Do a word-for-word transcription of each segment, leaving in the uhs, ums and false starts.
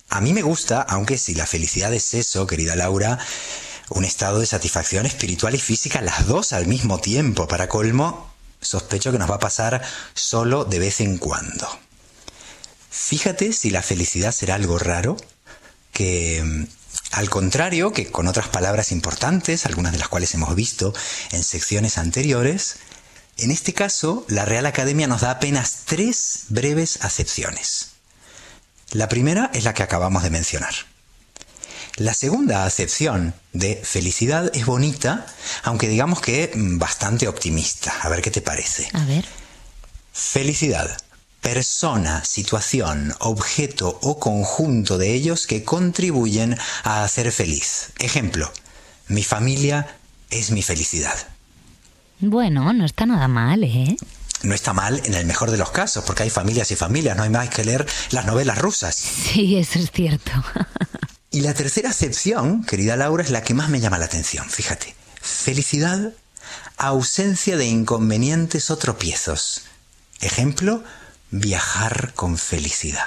A mí me gusta, aunque si la felicidad es eso, querida Laura, un estado de satisfacción espiritual y física, las dos al mismo tiempo. Para colmo, sospecho que nos va a pasar solo de vez en cuando. Fíjate si la felicidad será algo raro, que al contrario que con otras palabras importantes, algunas de las cuales hemos visto en secciones anteriores, en este caso la Real Academia nos da apenas tres breves acepciones. La primera es la que acabamos de mencionar. La segunda acepción de felicidad es bonita, aunque digamos que bastante optimista. A ver qué te parece. A ver. Felicidad. Persona, situación, objeto o conjunto de ellos que contribuyen a hacer feliz. Ejemplo, mi familia es mi felicidad. Bueno, no está nada mal, ¿eh? No está mal en el mejor de los casos, porque hay familias y familias, no hay más que leer las novelas rusas. Sí, eso es cierto. Y la tercera acepción, querida Laura, es la que más me llama la atención. Fíjate, felicidad, ausencia de inconvenientes o tropiezos. Ejemplo, viajar con felicidad.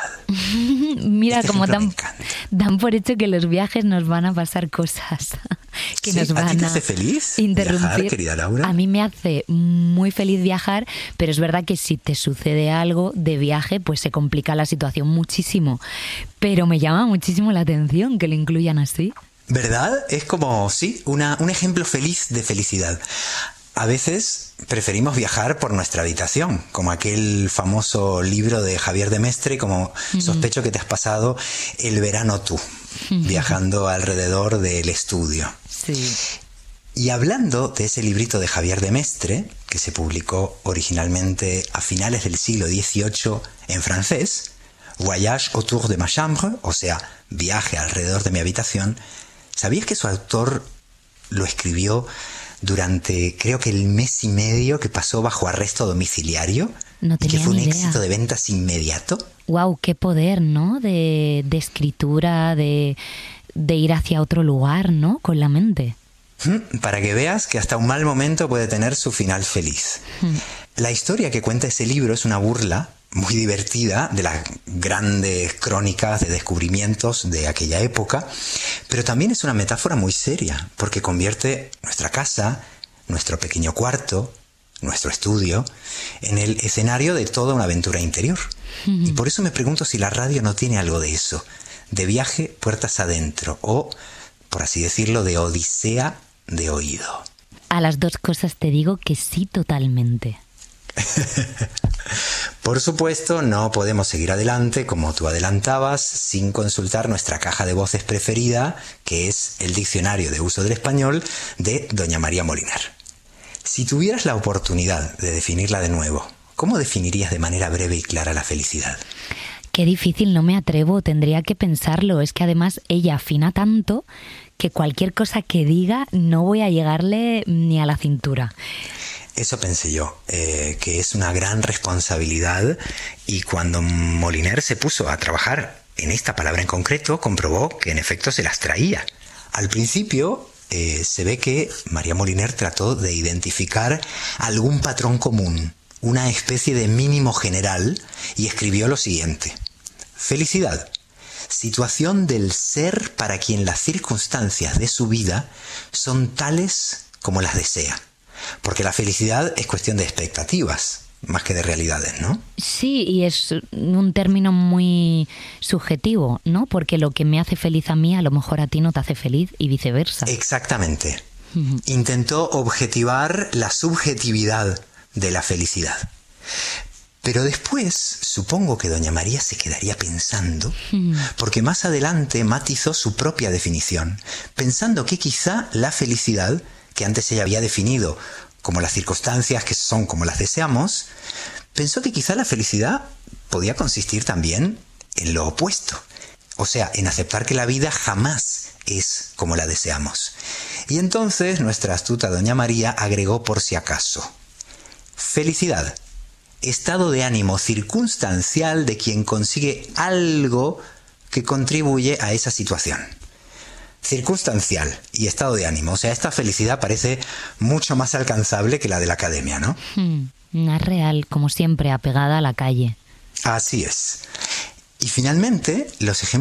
Mira este cómo dan, me encanta. dan por hecho que los viajes nos van a pasar cosas. Que ¿Sí? nos van ¿A ti te a hace feliz interrumpir. viajar, querida Laura? A mí me hace muy feliz viajar, pero es verdad que si te sucede algo de viaje, pues se complica la situación muchísimo. Pero me llama muchísimo la atención que lo incluyan así. ¿Verdad? Es como, sí, una, un ejemplo feliz de felicidad. A veces preferimos viajar por nuestra habitación, como aquel famoso libro de Javier de Mestre, como uh-huh. Sospecho que te has pasado el verano tú, uh-huh. viajando alrededor del estudio. Sí. Y hablando de ese librito de Javier de Mestre, que se publicó originalmente a finales del siglo dieciocho en francés, Voyage autour de ma chambre, o sea, viaje alrededor de mi habitación, ¿sabías que su autor lo escribió durante, creo que el mes y medio que pasó bajo arresto domiciliario? No tenía y que fue un ni idea. Éxito de ventas inmediato. Wow, qué poder, ¿no? De, de escritura, de, de ir hacia otro lugar, ¿no? Con la mente. Para que veas que hasta un mal momento puede tener su final feliz. Hmm. La historia que cuenta ese libro es una burla muy divertida de las grandes crónicas de descubrimientos de aquella época, pero también es una metáfora muy seria, porque convierte nuestra casa, nuestro pequeño cuarto, nuestro estudio, en el escenario de toda una aventura interior. Uh-huh. Y por eso me pregunto si la radio no tiene algo de eso, de viaje puertas adentro, o, por así decirlo, de odisea de oído. A las dos cosas te digo que sí, totalmente. Por supuesto, no podemos seguir adelante, como tú adelantabas, sin consultar nuestra caja de voces preferida, que es el Diccionario de Uso del Español de doña María Moliner. Si tuvieras la oportunidad de definirla de nuevo, ¿cómo definirías de manera breve y clara la felicidad? Qué difícil, no me atrevo, tendría que pensarlo. Es que además ella afina tanto que cualquier cosa que diga no voy a llegarle ni a la cintura. Eso pensé yo, eh, que es una gran responsabilidad, y cuando Moliner se puso a trabajar en esta palabra en concreto, comprobó que en efecto se las traía. Al principio eh, se ve que María Moliner trató de identificar algún patrón común, una especie de mínimo general, y escribió lo siguiente: felicidad, situación del ser para quien las circunstancias de su vida son tales como las desea. Porque la felicidad es cuestión de expectativas, más que de realidades, ¿no? Sí, y es un término muy subjetivo, ¿no? Porque lo que me hace feliz a mí, a lo mejor a ti no te hace feliz y viceversa. Exactamente. Uh-huh. Intentó objetivar la subjetividad de la felicidad. Pero después, supongo que doña María se quedaría pensando, uh-huh. porque más adelante matizó su propia definición, pensando que quizá la felicidad, que antes ella había definido como las circunstancias que son como las deseamos, pensó que quizá la felicidad podía consistir también en lo opuesto, o sea, en aceptar que la vida jamás es como la deseamos. Y entonces nuestra astuta doña María agregó por si acaso: felicidad, estado de ánimo circunstancial de quien consigue algo que contribuye a esa situación. Circunstancial y estado de ánimo. O sea, esta felicidad parece mucho más alcanzable que la de la academia, ¿no? Hmm, no es real, como siempre, apegada a la calle. Así es. Y finalmente, los ejemplos